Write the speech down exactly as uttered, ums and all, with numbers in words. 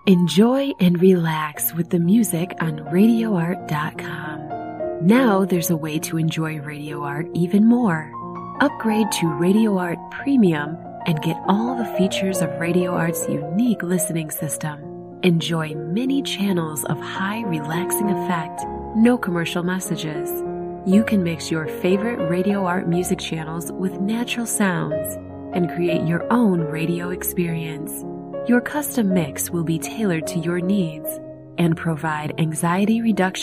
Enjoy and relax with the music on radio art dot com. Now there's a way to enjoy Radio Art even more. Upgrade to Radio Art Premium and get all the features of Radio Art's unique listening system. Enjoy many channels of high relaxing effect, no commercial messages. You can mix your favorite Radio Art music channels with natural sounds and create your own radio experience. Your custom mix will be tailored to your needs and provide anxiety reduction